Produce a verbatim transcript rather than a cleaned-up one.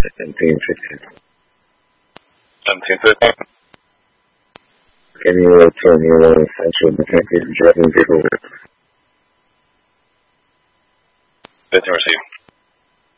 seventeen fifteen. seventeen fifteen. Can you tell me what essential detective driving vehicle? Fifteen received.